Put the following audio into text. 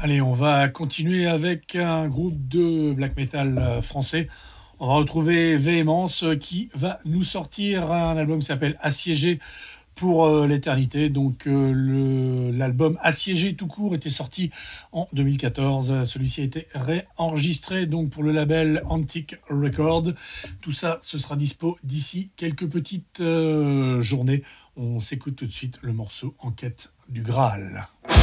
Allez, on va continuer avec un groupe de black metal français. On va retrouver Véhémence qui va nous sortir un album qui s'appelle Assiégé pour l'éternité. Donc l'album Assiégé tout court était sorti en 2014. Celui-ci a été réenregistré donc pour le label Antique Record. Tout ça, ce sera dispo d'ici quelques petites journées. On s'écoute tout de suite le morceau En quête du Graal.